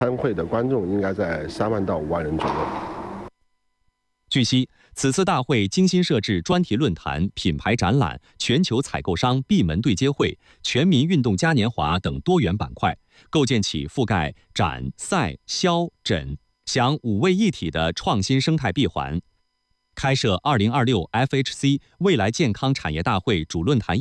参会的观众应该在3万到5万人左右。 据悉，此次大会精心设置专题论坛、品牌展览、全球采购商闭门对接会、全民运动嘉年华等多元板块，构建起覆盖展、赛、销、诊、享5位一体的创新生态闭环。开设2026 FHC 未来健康产业大会主论坛